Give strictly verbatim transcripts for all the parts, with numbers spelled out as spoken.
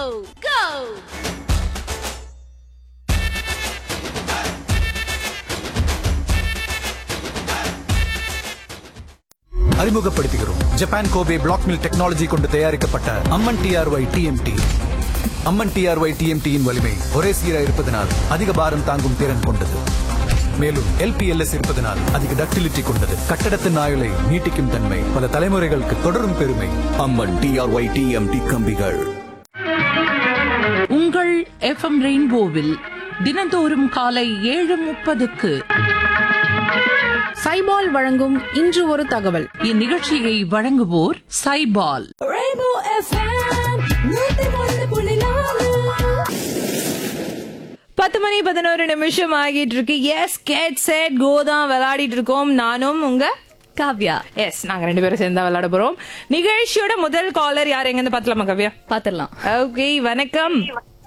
go. அறிமுகப்படுத்துகிறோம் Japan Kobe black mill technology கொண்டு தயாரிக்கப்பட்ட அம்மன் டிஆர்ஒய் டிஎம்டி. அம்மன் டிஆர்ஒய் டிஎம்டியின் வலிமை ஒரே சீராக இருப்பதனால் அதிக பாரம் தாங்கும் திறன் கொண்டது. மேலும் எல்பிஎல்எஸ் இருப்பதனால் அதிக டக்டிலிட்டி கொண்டது. கட்டடத்தின் ஆயுளை நீட்டிக்கும் தன்மை பல தலைமுறைகளுக்கு தொடரும் பெருமை. அம்மன் டிஆர்ஒய் டிஎம்டி கம்பிகள். உங்கள் எஃப்எம் ரெயின்போவில் தினந்தோறும் காலை ஏழு முப்பதுக்கு சைபால் வழங்கும் இன்று ஒரு தகவல். இந்நிகழ்ச்சியை வழங்குவோர் சைபால். பத்து மணி பதினோரு நிமிஷம் ஆகிட்டு இருக்கு. எஸ் கெட் செட் கோ தான் விளையாடிட்டு இருக்கோம். நானும் உங்க காவ்யா. எஸ் நாங்க ரெண்டு பேரும் சேர்ந்தா விளையாட போறோம். நிகழ்ச்சியோட முதல் காலர் யார் எங்க இருந்து பாத்தலாமா காவ்யா? பாத்திரலாம். ஓகே, வணக்கம்.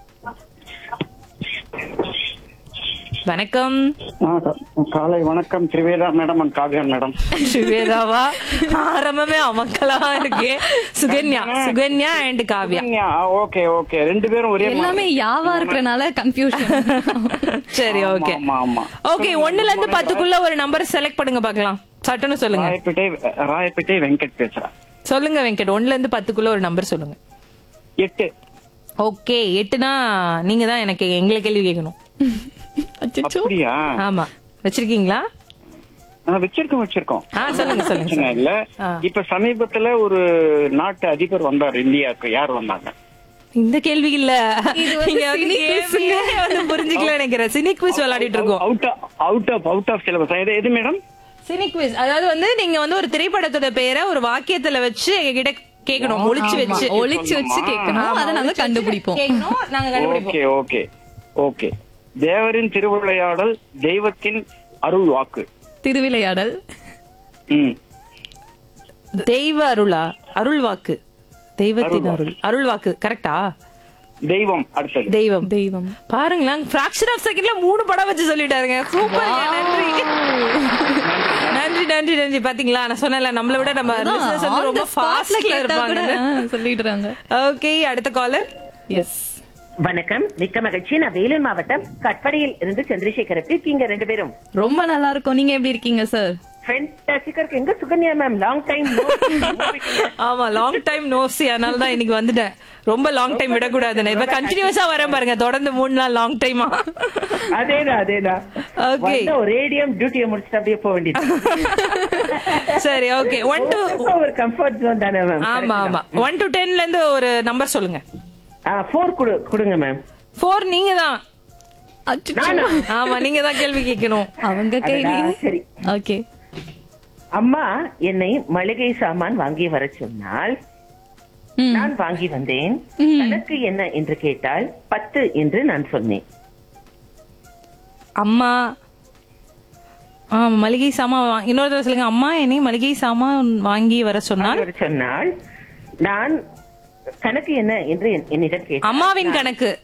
வணக்கம். காலை வணக்கம் திரிவேதா மேடம் அண்ட் காவ்யா மேடம். திரிவேதாவா? ஆரம்பமே அமக்கலா இருக்கு. Sukanya Sukanya and Kavya. Okay okay, ரெண்டு பேரும் ஒரே எல்லாமே யாவா இருக்கறனால கன்ஃபியூஷன். சரி, ஓகே ஓகே. ஒண்ணுல இருந்து பத்துக்குள்ள ஒரு நம்பர் செலக்ட் பண்ணுங்க பாக்கலாம். சட்டுன்னு சொல்லுங்க. ராயப்பேட்டை ராயப்பேட்டை வெங்கட் பேசுறேன். சொல்லுங்க வெங்கட், ஒண்ணுல இருந்து பத்துக்குள்ள ஒரு நம்பர் சொல்லுங்க. எட்டு. ஓகே, எட்டுனா நீங்க தான் எனக்கு எங்களை கேள்வி கேட்கணும். அப்படியா? ஆமா, வச்சிருக்கீங்களா? வச்சிருக்கோம் வச்சிருக்கோம். சொல்லுங்க சொல்லுங்க. இல்ல, இப்ப சமீபத்துல ஒரு நாட்டு அதிபர் வந்தார் இந்தியாவுக்கு. யார் வந்தாங்க? இந்த கேள்வி இல்ல, புரிஞ்சுக்கல நினைக்கிறேன். சினிக் குவிஸ் விளையாடிட்டு இருக்கோம். Out out of out of syllabus. எது மேடம்? Sneak quiz. அதாவது வந்து நீங்க வந்து ஒரு திரைப்படத்தோட பேரை ஒரு வாக்கியத்துல வச்சு எங்ககிட்ட கேட்கணும். ஒளிச்சு வச்சு ஒளிச்சு வச்சு கேட்கணும். அதை நாங்க கண்டுபிடிப்போம். நாங்க கண்டுபிடிப்போம். Okay okay okay. தேவரின் திருவிளையாடல், தெய்வத்தின் அருள் வாக்கு. திருவிளையாடல். தெய்வ அருளா? அருள் வாக்கு. தெய்வத்தின் அருள் அருள் வாக்கு. கரெக்டா? தெய்வம். அடுத்தது தெய்வம். தெய்வம். பாருங்களேன், பிராக்ஷன் ஆஃப் செகண்ட்ல மூணு படம் வச்சு சொல்லிட்டாருங்க. சூப்பர், நன்றி நன்றி நன்றி நன்றி. பாத்தீங்களா, நான் சொன்னல நம்மள விட நம்ம லிசனர்ஸ் வந்து ரொம்ப ஃபாஸ்ட்ல இருப்பாங்க சொல்லிடுறாங்க. ஓகே, அடுத்த காலர். எஸ் வணக்கம், மிக்க மகிழ்ச்சி. நான் வேலூர் மாவட்டம் கட்படியில் இருந்து சந்திரசேகர். எப்படி இருக்கீங்க ரெண்டு பேரும்? ரொம்ப நல்லா இருக்கும். நீங்க எப்படி இருக்கீங்க சார்? எங்க சுகன்யா மேம்? Long time. ஆமா, லாங் டைம் நோசி. அதனால தான் இன்னைக்கு வந்துட்டேன். ரொம்ப லாங் டைம் விடக்கூடாதுன்னு இப்ப கண்டினியூஸா வரேன் பாருங்க, தொடர்ந்து மூணு நாள் லாங் டைமா. அதேதான் அதேதான். ஓகே, ரேடியம் டியூட்டியை முடிச்சுட்டு அப்படியே போக வேண்டியது. சரி, ஓகே. ஒன் டு ஒரு கம்ஃபர்ட் ஜோன் தானே மேம்? ஆமா ஆமா. ஒன் டு டென்ல இருந்து ஒரு நம்பர் சொல்லுங்க. ஃபோர் கொடுங்க மேம். ஃபோர் நீங்க தான். ஆமா, நீங்க தான் கேள்வி கேட்கணும். அவங்க கேள்வி. சரி, ஓகே. அம்மா என்னை மளிகை சாமான் வாங்கி வர சொன்னால் நான் வாங்கி வந்தேன். கணக்கு என்ன என்று கேட்டால் பத்து என்று நான் சொன்னேன். அம்மா மளிகை சாமான். இன்னொரு தடவை சொல்லுங்க. அம்மா என்னை மளிகை சாமான் வாங்கி வர சொன்னால் சொன்னால் நான் கணக்கு என்ன என்று என்னிடம் கேட்டேன். அம்மாவின் கணக்கு.